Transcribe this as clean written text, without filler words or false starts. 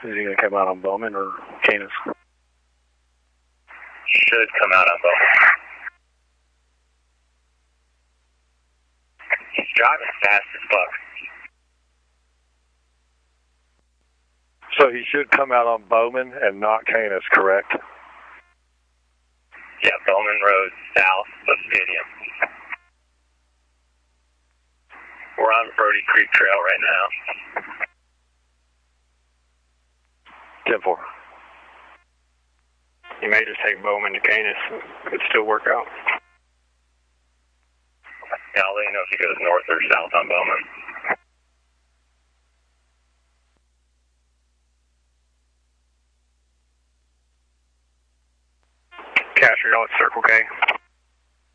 Is he going to come out on Bowman or Canis? Should come out on Bowman. He's driving fast as fuck. So he should come out on Bowman and not Canis, correct? Yeah, Bowman Road, south of Stadium. We're on Brody Creek Trail right now. 10-4. You may just take Bowman to Canis. It could still work out. Yeah, I'll let you know if he goes north or south on Bowman.